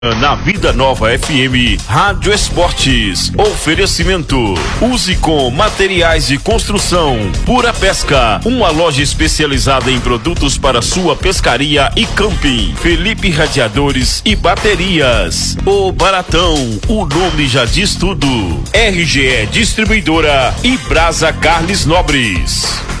Na Vida Nova FM, Rádio Esportes, oferecimento, use com materiais de construção, Pura Pesca, uma loja especializada em produtos para sua pescaria e camping, Felipe Radiadores e Baterias, O Baratão, o nome já diz tudo, RGE Distribuidora e Brasa Carles Nobres.